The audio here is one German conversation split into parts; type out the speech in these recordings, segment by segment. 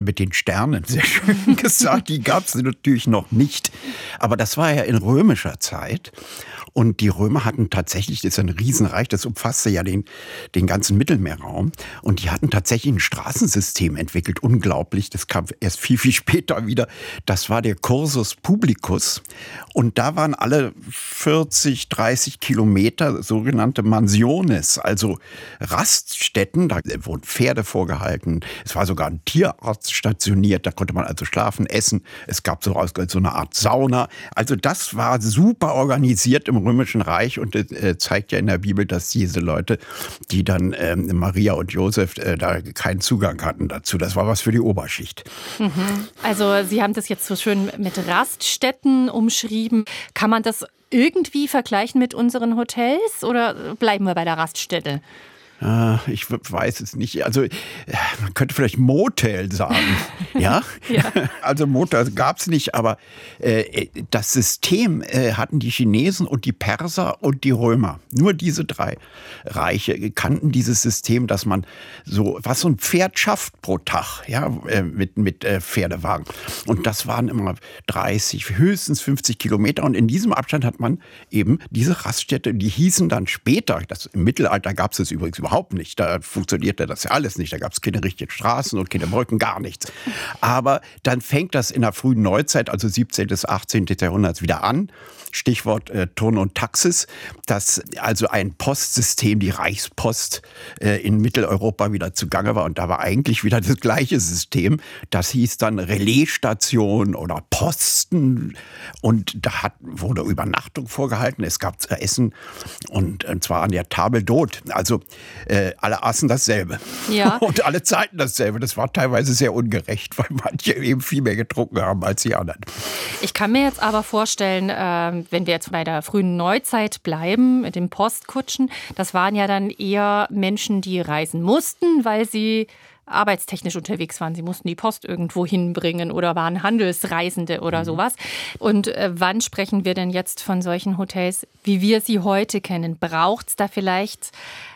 mit den Sternen, sehr schön gesagt, die gab es natürlich noch nicht. Aber das war ja in römischer Zeit. Und die Römer hatten tatsächlich, das ist ein Riesenreich, das umfasste ja den ganzen Mittelmeerraum. Und die hatten tatsächlich ein Straßensystem entwickelt, unglaublich. Das kam erst viel, viel später wieder. Das war der Cursus Publicus. Und da waren alle 40, 30 Kilometer sogenannte Mansiones, also Raststätten. Da wurden Pferde vorgehalten. Es war sogar ein Tierarzt stationiert. Da konnte man also schlafen, essen. Es gab so eine Art Sauna. Also das war super organisiert im Römischen Reich und zeigt ja in der Bibel, dass diese Leute, die dann Maria und Josef da keinen Zugang hatten dazu. Das war was für die Oberschicht. Mhm. Also Sie haben das jetzt so schön mit Raststätten umschrieben. Kann man das irgendwie vergleichen mit unseren Hotels oder bleiben wir bei der Raststätte? Ich weiß es nicht. Also man könnte vielleicht Motel sagen. Ja? Ja. Also Motel gab es nicht, aber das System hatten die Chinesen und die Perser und die Römer. Nur diese drei Reiche kannten dieses System, dass man so ein Pferd schafft pro Tag, ja, mit Pferdewagen. Und das waren immer 30, höchstens 50 Kilometer. Und in diesem Abstand hat man eben diese Raststätte, die hießen dann später, im Mittelalter gab es übrigens überhaupt nicht. Da funktionierte das ja alles nicht. Da gab es keine richtigen Straßen und keine Brücken, gar nichts. Aber dann fängt das in der frühen Neuzeit, also 17. bis 18. Jahrhunderts wieder an. Stichwort Turn und Taxis, dass also ein Postsystem, die Reichspost in Mitteleuropa wieder zugange war. Und da war eigentlich wieder das gleiche System. Das hieß dann Relaisstation oder Posten. Und da wurde Übernachtung vorgehalten. Es gab zu essen und zwar an der Table d'hôte. Also alle aßen dasselbe. Ja. Und alle zahlten dasselbe. Das war teilweise sehr ungerecht, weil manche eben viel mehr getrunken haben als die anderen. Ich kann mir jetzt aber vorstellen, wenn wir jetzt bei der frühen Neuzeit bleiben, mit den Postkutschen, das waren ja dann eher Menschen, die reisen mussten, weil sie arbeitstechnisch unterwegs waren. Sie mussten die Post irgendwo hinbringen oder waren Handelsreisende oder sowas. Und wann sprechen wir denn jetzt von solchen Hotels, wie wir sie heute kennen? Braucht es da vielleicht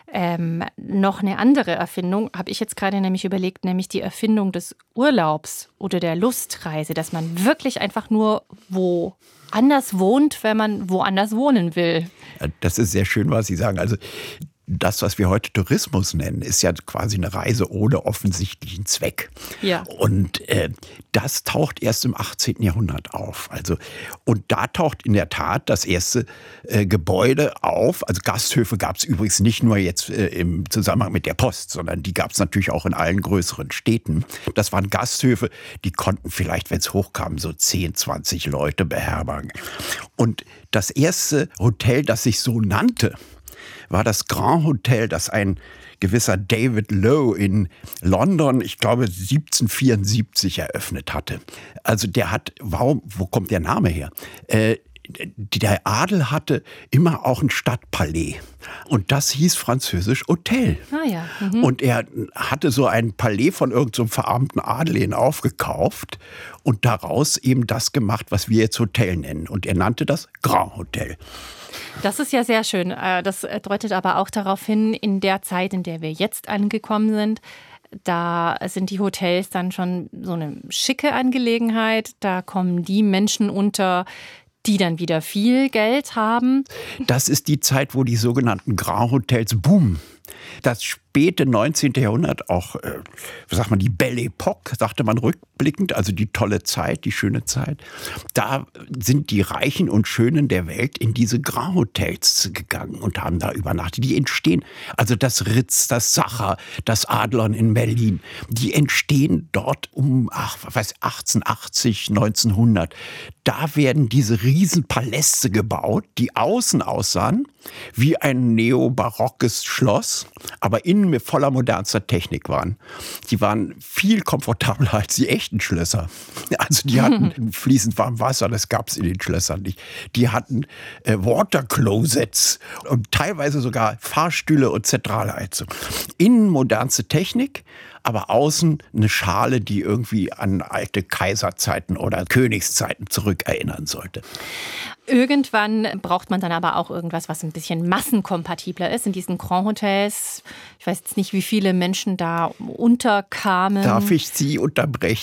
noch eine andere Erfindung? Habe ich jetzt gerade nämlich überlegt, nämlich die Erfindung des Urlaubs oder der Lustreise, dass man wirklich einfach nur woanders wohnt, wenn man woanders wohnen will. Das ist sehr schön, was Sie sagen. Also das, was wir heute Tourismus nennen, ist ja quasi eine Reise ohne offensichtlichen Zweck. Ja. Und das taucht erst im 18. Jahrhundert auf. Und da taucht in der Tat das erste Gebäude auf. Also Gasthöfe gab es übrigens nicht nur jetzt im Zusammenhang mit der Post, sondern die gab es natürlich auch in allen größeren Städten. Das waren Gasthöfe, die konnten vielleicht, wenn es hochkam, so 10, 20 Leute beherbergen. Und das erste Hotel, das sich so nannte, war das Grand Hotel, das ein gewisser David Lowe in London, ich glaube 1774 eröffnet hatte. Also wo kommt der Name her? Der Adel hatte immer auch ein Stadtpalais. Und das hieß französisch Hotel. Ah ja. Mhm. Und er hatte so ein Palais von irgendeinem verarmten Adeligen aufgekauft und daraus eben das gemacht, was wir jetzt Hotel nennen. Und er nannte das Grand Hotel. Das ist ja sehr schön. Das deutet aber auch darauf hin, in der Zeit, in der wir jetzt angekommen sind, da sind die Hotels dann schon so eine schicke Angelegenheit. Da kommen die Menschen unter, die dann wieder viel Geld haben. Das ist die Zeit, wo die sogenannten Grand Hotels boomen. Das späte 19. Jahrhundert, auch, die Belle Époque, sagte man rückblickend, also die tolle Zeit, die schöne Zeit. Da sind die Reichen und Schönen der Welt in diese Grand Hotels gegangen und haben da übernachtet. Die entstehen, also das Ritz, das Sacher, das Adlon in Berlin, die entstehen dort um 1880, 1900. Da werden diese Riesenpaläste gebaut, die außen aussahen wie ein neobarockes Schloss, aber innen mit voller modernster Technik waren. Die waren viel komfortabler als die echten Schlösser. Also die hatten fließend warmes Wasser, das gab es in den Schlössern nicht. Die hatten Water-Closets und teilweise sogar Fahrstühle und Zentralheizung. Innen modernste Technik, aber außen eine Schale, die irgendwie an alte Kaiserzeiten oder Königszeiten zurückerinnern sollte. Irgendwann braucht man dann aber auch irgendwas, was ein bisschen massenkompatibler ist. In diesen Grand Hotels, ich weiß jetzt nicht, wie viele Menschen da unterkamen. Darf ich Sie unterbrechen?